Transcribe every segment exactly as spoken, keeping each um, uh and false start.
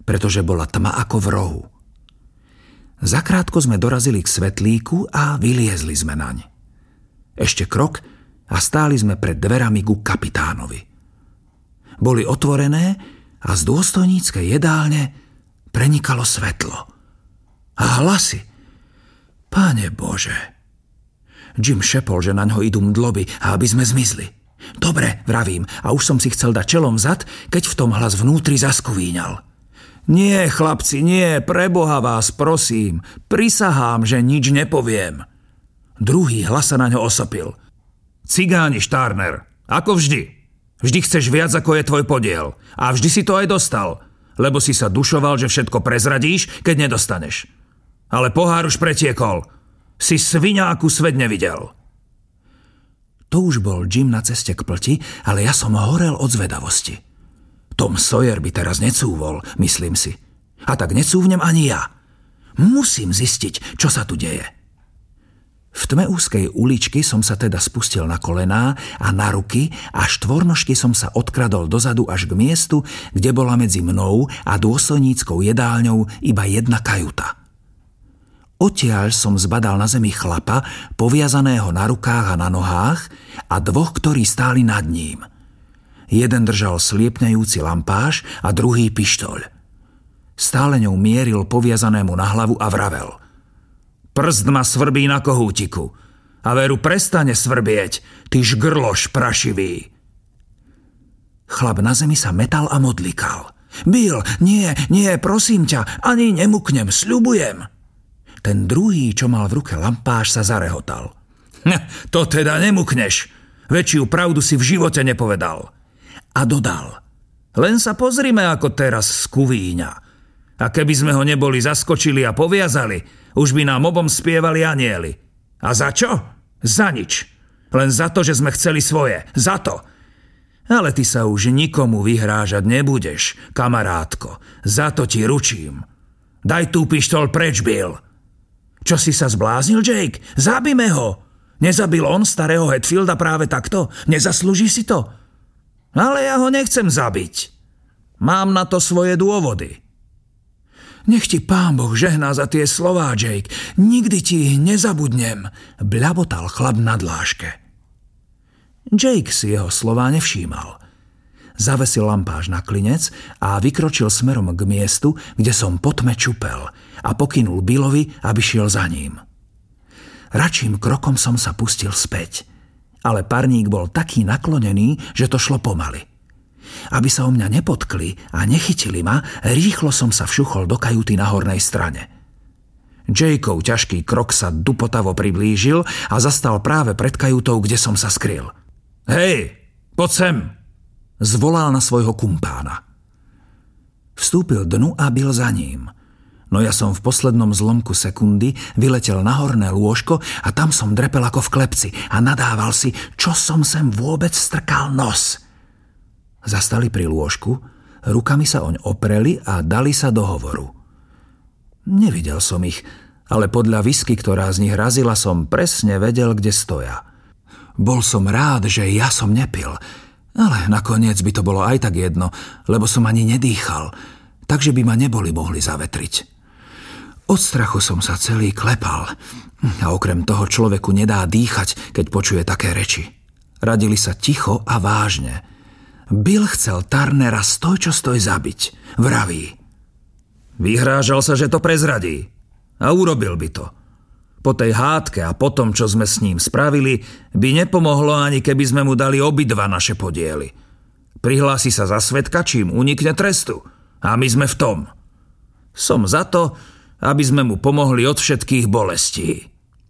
pretože bola tma ako v rohu. Zakrátko sme dorazili k svetlíku a vyliezli sme naň. Ešte krok a stáli sme pred dverami ku kapitánovi. Boli otvorené a z dôstojníckej jedálne prenikalo svetlo. A hlasy. Páne Bože. Jim šepol, že naňho idú mdloby a aby sme zmizli. Dobre, vravím, a už som si chcel dať čelom vzad, keď v tom hlas vnútri zaskuvíňal. Nie, chlapci, nie, preboha vás, prosím, prisahám, že nič nepoviem. Druhý hlas sa na ňo osopil. Cigáni, Štárner, ako vždy. Vždy chceš viac, ako je tvoj podiel. A vždy si to aj dostal, lebo si sa dušoval, že všetko prezradíš, keď nedostaneš. Ale pohár už pretiekol. Si sviňáku svet nevidel. To už bol Jim na ceste k plti, ale ja som horel od zvedavosti. Tom Sawyer by teraz necúvol, myslím si. A tak necúvnem ani ja. Musím zistiť, čo sa tu deje. V tme úzkej uličky som sa teda spustil na kolená a na ruky a štvornožky som sa odkradol dozadu až k miestu, kde bola medzi mnou a dôstojníckou jedálňou iba jedna kajuta. Odtiaľ som zbadal na zemi chlapa, poviazaného na rukách a na nohách, a dvoch, ktorí stáli nad ním. Jeden držal sliepňajúci lampáš a druhý pištoľ. Stále ňou mieril poviazanému na hlavu a vravel. Prst ma svrbí na kohútiku. A veru prestane svrbieť, ty žgrloš prašivý. Chlap na zemi sa metal a modlikal. Bill, nie, nie, prosím ťa, ani nemuknem, sľubujem. Ten druhý, čo mal v ruke lampáš, sa zarehotal. To teda nemukneš. Väčšiu pravdu si v živote nepovedal. A dodal. Len sa pozrime, ako teraz skuvíňa. A keby sme ho neboli zaskočili a poviazali, už by nám obom spievali anieli. A za čo? Za nič. Len za to, že sme chceli svoje. Za to. Ale ty sa už nikomu vyhrážať nebudeš, kamarátko. Za to ti ručím. Daj tú pištoľ preč, Bill. Čo si sa zbláznil, Jake? Zabíme ho! Nezabil on starého Hatfielda práve takto? Nezaslúži si to? Ale ja ho nechcem zabiť. Mám na to svoje dôvody. Nech ti Pán Boh žehná za tie slová, Jake. Nikdy ti ich nezabudnem, bľabotal chlap na dláške. Jake si jeho slová nevšímal. Zavesil lampáš na klinec a vykročil smerom k miestu, kde som po tme čupel, a pokynul Billovi, aby šiel za ním. Račím krokom som sa pustil späť, ale parník bol taký naklonený, že to šlo pomaly. Aby sa o mňa nepotkli a nechytili ma, rýchlo som sa všuchol do kajuty na hornej strane. Jakeov ťažký krok sa dupotavo priblížil a zastal práve pred kajutou, kde som sa skryl. Hej, poď sem! Zvolal na svojho kumpána. Vstúpil dnu a Bill za ním. No ja som v poslednom zlomku sekundy vyletel na horné lôžko a tam som drepel ako v klepci a nadával si, čo som sem vôbec strkal nos. Zastali pri lôžku, rukami sa oň opreli a dali sa do hovoru. Nevidel som ich, ale podľa whisky, ktorá z nich razila, som presne vedel, kde stoja. Bol som rád, že ja som nepil, ale nakoniec by to bolo aj tak jedno, lebo som ani nedýchal, takže by ma neboli mohli zavetriť. Od strachu som sa celý klepal a okrem toho človeku nedá dýchať, keď počuje také reči. Radili sa ticho a vážne. Bill chcel Turnera stoj čo stoj zabiť, vraví. Vyhrážal sa, že to prezradí. A urobil by to. Po tej hádke a po tom, čo sme s ním spravili, by nepomohlo ani keby sme mu dali obidva naše podiely. Prihlási sa za svedka, čím unikne trestu. A my sme v tom. Som za to, aby sme mu pomohli od všetkých bolestí.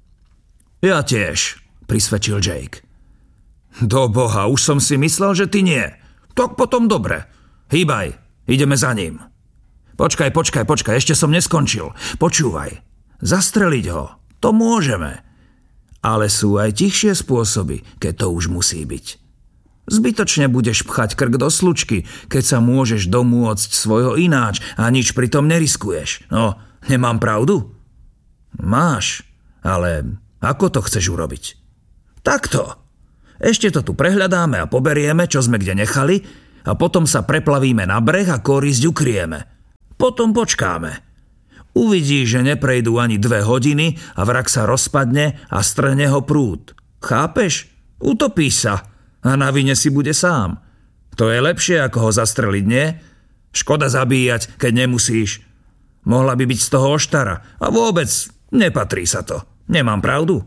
Ja tiež, prisvedčil Jake. Do Boha, už som si myslel, že ty nie. Tak potom dobre. Hýbaj, ideme za ním. Počkaj, počkaj, počkaj, ešte som neskončil. Počúvaj, zastreliť ho, to môžeme. Ale sú aj tichšie spôsoby, keď to už musí byť. Zbytočne budeš pchať krk do slučky, keď sa môžeš domôcť svojho ináč a nič pritom neriskuješ. No, nemám pravdu? Máš, ale ako to chceš urobiť? Takto. Ešte to tu prehľadáme a poberieme, čo sme kde nechali, a potom sa preplavíme na breh a korisť ukryjeme. Potom počkáme. Uvidíš, že neprejdú ani dve hodiny a vrak sa rozpadne a strhne ho prúd. Chápeš? Utopí sa a na vine si bude sám. To je lepšie, ako ho zastreliť, nie? Škoda zabíjať, keď nemusíš. Mohla by byť z toho oštara a vôbec nepatrí sa to. Nemám pravdu?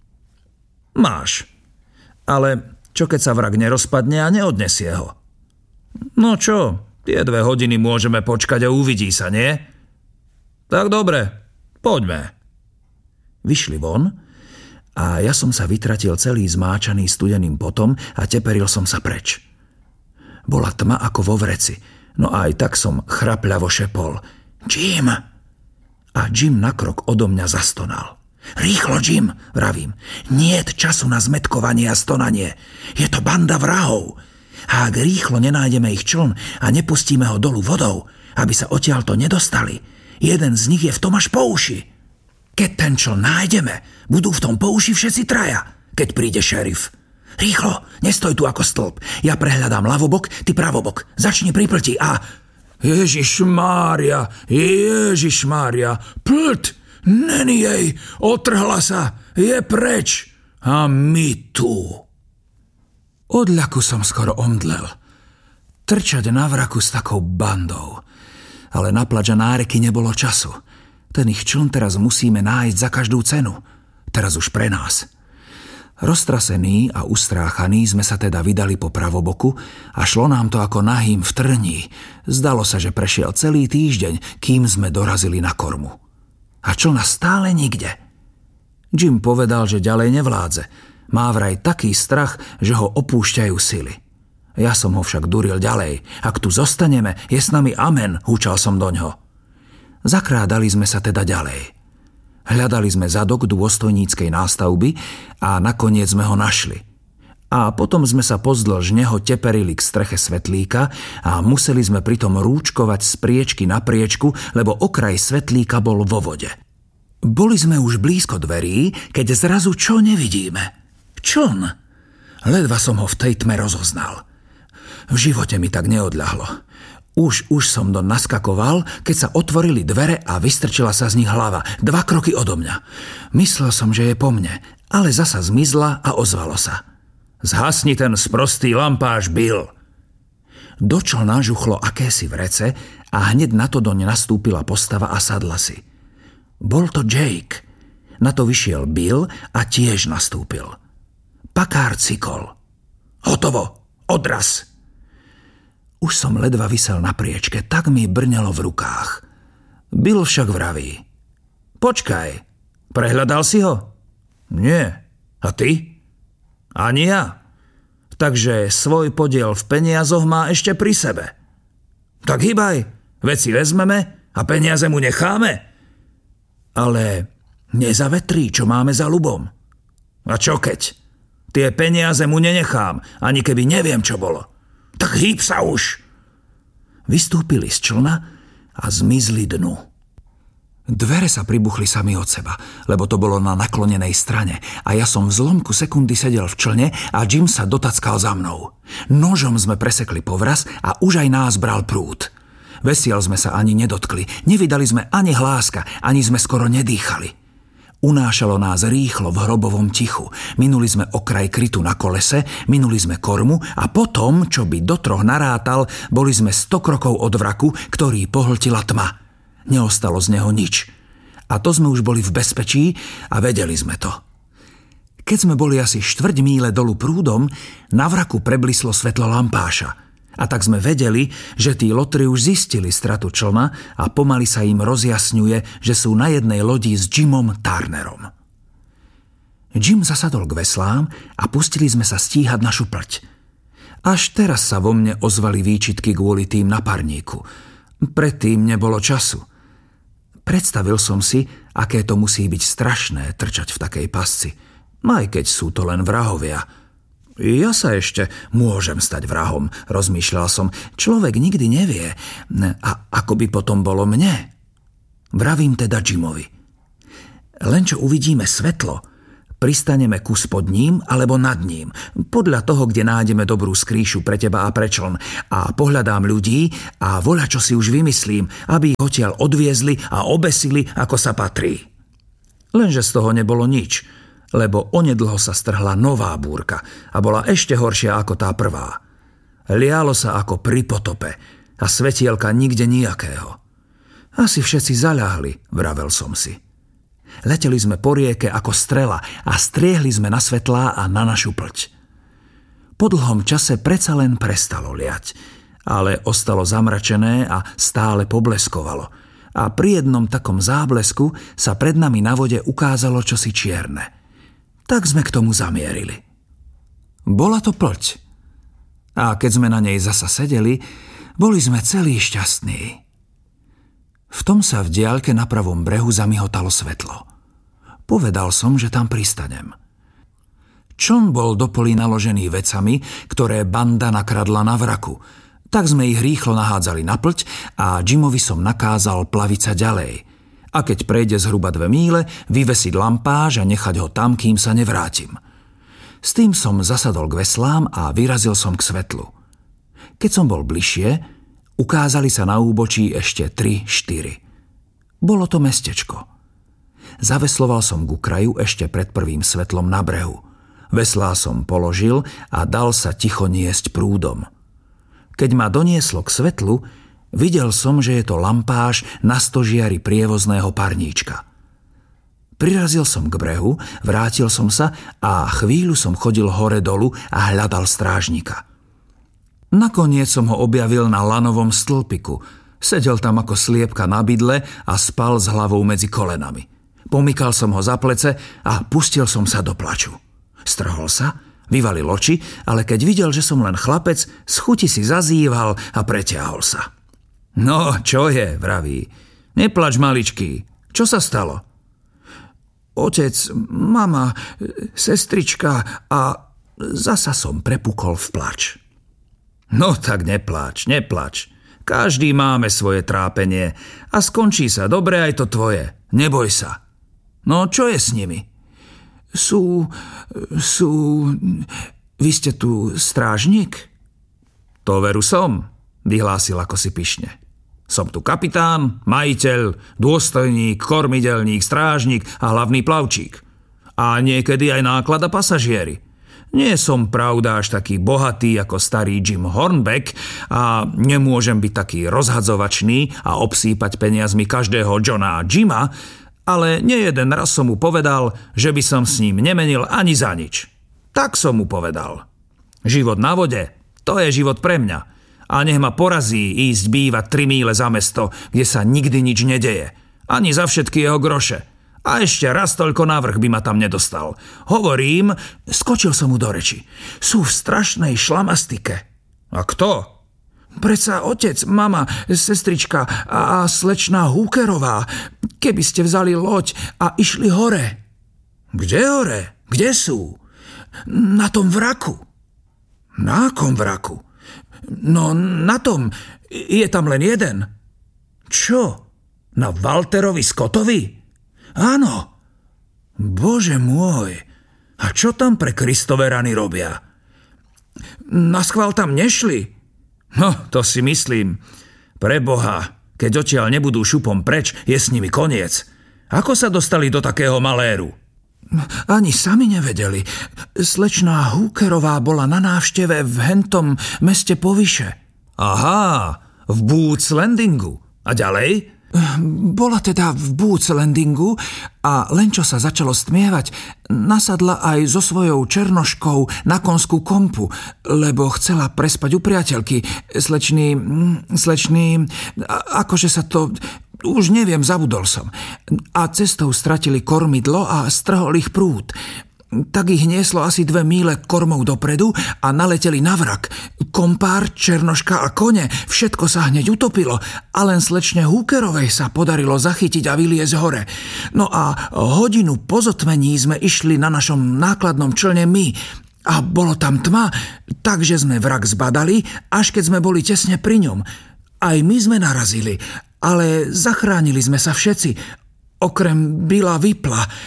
Máš. Ale čo keď sa vrak nerozpadne a neodnesie ho? No čo, tie dve hodiny môžeme počkať a uvidí sa, nie? Tak dobre, poďme. Vyšli von a ja som sa vytratil celý zmáčaný studeným potom a teperil som sa preč. Bola tma ako vo vreci, no aj tak som chrapľavo šepol. Jim! A Jim na krok odo mňa zastonal. Rýchlo, Jim, vravím. Niet času na zmätkovanie a stonanie. Je to banda vrahov. A ak rýchlo nenájdeme ich čln a nepustíme ho dolu vodou, aby sa odtiaľto nedostali, jeden z nich je v tom až po uši. Keď ten čln nájdeme, budú v tom po uši všetci traja, keď príde šerif. Rýchlo, nestoj tu ako stĺp. Ja prehľadám ľavobok, ty pravobok. Začni pri plti a... Ježišmária, Ježišmária, plť! Není jej, otrhla sa, je preč. A my tu. Od ľaku som skoro omdlel. Trčať na vraku s takou bandou. Ale na plač a náreky nebolo času. Ten ich čln teraz musíme nájsť za každú cenu. Teraz už pre nás. Roztrasení a ustráchaní sme sa teda vydali po pravoboku a šlo nám to ako nahým v trní. Zdalo sa, že prešiel celý týždeň, kým sme dorazili na kormu. A člna stále nikde. Jim povedal, že ďalej nevládze. Má vraj taký strach, že ho opúšťajú sily. Ja som ho však duril ďalej. Ak tu zostaneme, je s nami amen, húčal som doňho. Zakrádali sme sa teda ďalej. Hľadali sme zadok dôstojníckej nástavby a nakoniec sme ho našli. A potom sme sa pozdĺž neho teperili k streche svetlíka a museli sme pritom rúčkovať z priečky na priečku, lebo okraj svetlíka bol vo vode. Boli sme už blízko dverí, keď zrazu čo nevidíme? Čln. Ledva som ho v tej tme rozoznal. V živote mi tak neodľahlo. Už, už som doň naskakoval, keď sa otvorili dvere a vystrčila sa z nich hlava. Dva kroky odo mňa. Myslel som, že je po mne, ale zasa zmizla a ozvalo sa. Zhasni ten sprostý lampáš, Bill. Do člna žuchlo akési vrece a hneď na to doň nastúpila postava a sadla si. Bol to Jake. Na to vyšiel Bill a tiež nastúpil. Pakár cikol. Hotovo, odraz. Už som ledva visel na priečke, tak mi brnelo v rukách. Bill však vraví. Počkaj, prehľadal si ho? Nie. A ty? Ani ja. Takže svoj podiel v peniazoch má ešte pri sebe. Tak hýbaj, veci vezmeme a peniaze mu necháme. Ale nezavetrí, čo máme za ľubom. A čo keď? Tie peniaze mu nenechám, ani keby neviem, čo bolo. Tak hýb sa už! Vystúpili z člna a zmizli dnu. Dvere sa pribuchli sami od seba, lebo to bolo na naklonenej strane a ja som v zlomku sekundy sedel v člne a Jim sa dotackal za mnou. Nožom sme presekli povraz a už aj nás bral prúd. Vesiel sme sa ani nedotkli, nevydali sme ani hláska, ani sme skoro nedýchali. Unášalo nás rýchlo v hrobovom tichu. Minuli sme okraj krytu na kolese, minuli sme kormu a potom, čo by do troch narátal, boli sme sto krokov od vraku, ktorý pohltila tma. Neostalo z neho nič. A to sme už boli v bezpečí a vedeli sme to. Keď sme boli asi štvrť míle dolu prúdom, na vraku preblislo svetlo lampáša. A tak sme vedeli, že tí lotri už zistili stratu člna a pomaly sa im rozjasňuje, že sú na jednej lodi s Jimom Turnerom. Jim zasadol k veslám a pustili sme sa stíhať našu plť. Až teraz sa vo mne ozvali výčitky kvôli tým na parníku. Predtým nebolo času. Predstavil som si, aké to musí byť strašné trčať v takej pasci, aj keď sú to len vrahovia. Ja sa ešte môžem stať vrahom, rozmýšľal som. Človek nikdy nevie. A ako by potom bolo mne? Vravím teda Jimovi. Len čo uvidíme svetlo, Pristaneme kus pod ním alebo nad ním, podľa toho, kde nájdeme dobrú skrýšu pre teba a pre čln. A pohľadám ľudí a voľačo si už vymyslím, aby ich odtiaľ odviezli a obesili, ako sa patrí. Lenže z toho nebolo nič, lebo onedlho sa strhla nová búrka a bola ešte horšia ako tá prvá. Lialo sa ako pri potope a svetielka nikde nijakého. Asi všetci zaľahli, vravel som si. Leteli sme po rieke ako strela a striehli sme na svetlá a na našu plť. Po dlhom čase predsa len prestalo liať, ale ostalo zamračené a stále pobleskovalo. A pri jednom takom záblesku sa pred nami na vode ukázalo čosi čierne. Tak sme k tomu zamierili. Bola to plť. A keď sme na nej zasa sedeli, boli sme celí šťastní. V tom sa v diaľke na pravom brehu zamihotalo svetlo. Povedal som, že tam pristanem. Čln bol do polí naložený vecami, ktoré banda nakradla na vraku. Tak sme ich rýchlo nahádzali na plť a Jimovi som nakázal plaviť sa ďalej. A keď prejde zhruba dve míle, vyvesiť lampáž a nechať ho tam, kým sa nevrátim. S tým som zasadol k veslám a vyrazil som k svetlu. Keď som bol bližšie, ukázali sa na úbočí ešte tri, štyri. Bolo to mestečko. Zavesloval som ku kraju ešte pred prvým svetlom na brehu. Veslá som položil a dal sa ticho niesť prúdom. Keď ma donieslo k svetlu, videl som, že je to lampáž na stožiari prievozného parníčka. Prirazil som k brehu, vrátil som sa a chvíľu som chodil hore dolu a hľadal strážnika. Nakoniec som ho objavil na lanovom stĺpiku. Sedel tam ako sliepka na bydle a spal s hlavou medzi kolenami. Pomykal som ho za plece a pustil som sa do plaču. Strhol sa, vyvalil oči, ale keď videl, že som len chlapec, z chuti si zazýval a preťahol sa. No, čo je, vraví. Neplač, maličký. Čo sa stalo? Otec, mama, sestrička a zasa som prepukol v plač. No tak nepláč, nepláč. Každý máme svoje trápenie a skončí sa dobre aj to tvoje. Neboj sa. No čo je s nimi? Sú, sú... Vy ste tu strážnik? To veru som, vyhlásil ako si pyšne. Som tu kapitán, majiteľ, dôstojník, kormidelník, strážnik a hlavný plavčík. A niekedy aj náklad a pasažieri. Nie som pravda až taký bohatý ako starý Jim Hornbeck a nemôžem byť taký rozhadzovačný a obsýpať peniazmi každého Johna a Jima, ale nie jeden raz som mu povedal, že by som s ním nemenil ani za nič. Tak som mu povedal. Život na vode, to je život pre mňa. A nech ma porazí ísť bývať tri míle za mesto, kde sa nikdy nič nedeje. Ani za všetky jeho groše. A ešte raz toľko navrch by ma tam nedostal. Hovorím, skočil som mu do reči. Sú v strašnej šlamastike. A kto? Preca otec, mama, sestrička a slečná Hookerová. Keby ste vzali loď a išli hore. Kde hore? Kde sú? Na tom vraku. Na akom vraku? No na tom. Je tam len jeden. Čo? Na Walterovi Scottovi? Áno. Bože môj. A čo tam pre Kristove rany robia? Naschvál tam nešli? No, to si myslím. Preboha, keď odtiaľ nebudú šupom preč, je s nimi koniec. Ako sa dostali do takého maléru? Ani sami nevedeli. Slečná Hookerová bola na návšteve v hentom meste povyše. Aha, v Boots Landingu. A ďalej? Bola teda v Boots Landingu a len čo sa začalo stmievať, nasadla aj so svojou černoškou na konskú kompu, lebo chcela prespať u priateľky. Slečný, slečný, akože sa to... Už neviem, zabudol som. A cestou stratili kormidlo a strhol ich prúd. Tak ich nieslo asi dve míle kormou dopredu a naleteli na vrak. Kompár, černoška a kone, všetko sa hneď utopilo a len slečne Hookerovej sa podarilo zachytiť a vyliezť hore. No a hodinu po zotmení sme išli na našom nákladnom člne my a bolo tam tma, takže sme vrak zbadali, až keď sme boli tesne pri ňom. Aj my sme narazili, ale zachránili sme sa všetci, okrem Billa Whipla.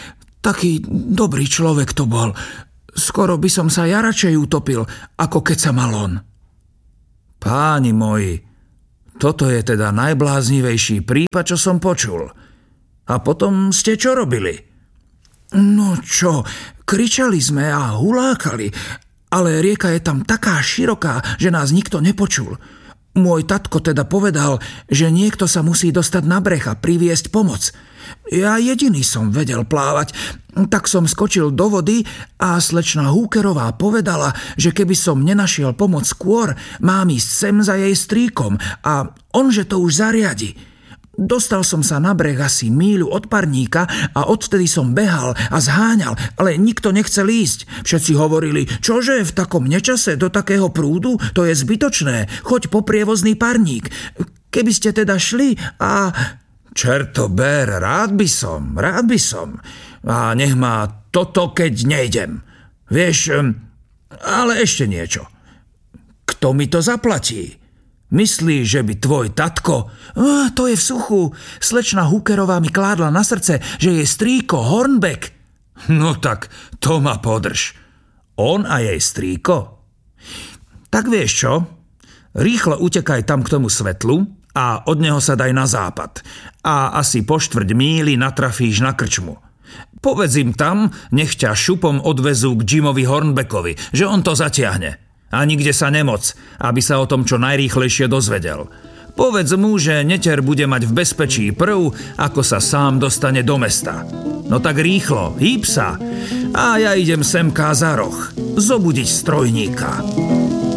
Taký dobrý človek to bol. Skoro by som sa ja radšej utopil, ako keď sa mal on. Páni moji, toto je teda najbláznivejší prípad, čo som počul. A potom ste čo robili? No čo, kričali sme a hulákali, ale rieka je tam taká široká, že nás nikto nepočul. Môj tatko teda povedal, že niekto sa musí dostať na breh a priviesť pomoc. Ja jediný som vedel plávať, tak som skočil do vody a slečna Húkerová povedala, že keby som nenašiel pomoc skôr, mám ísť sem za jej strýkom a onže to už zariadi. Dostal som sa na breh asi míľu od parníka a odtedy som behal a zháňal, ale nikto nechcel ísť. Všetci hovorili, čože v takom nečase do takého prúdu, to je zbytočné, choď po prievozný parník. Keby ste teda šli a... Čerto ber, rád by som, rád by som. A nech má toto, keď nejdem. Vieš, ale ešte niečo. Kto mi to zaplatí? Myslíš, že by tvoj tatko... Oh, to je v suchu. Slečna Húkerová mi kládla na srdce, že je strýko Hornbeck. No tak, to ma podrž. On a jej strýko? Tak vieš čo? Rýchlo utekaj tam k tomu svetlu a od neho sa daj na západ. A asi po štvrť míli natrafíš na krčmu. Povedz im tam, nech ťa šupom odvezú k Jimovi Hornbeckovi, že on to zatiahne. A nikde sa nemoc, aby sa o tom čo najrýchlejšie dozvedel. Povedz mu, že neter bude mať v bezpečí prv, ako sa sám dostane do mesta. No tak rýchlo, hýb sa. A ja idem semká za roh, zobudiť strojníka.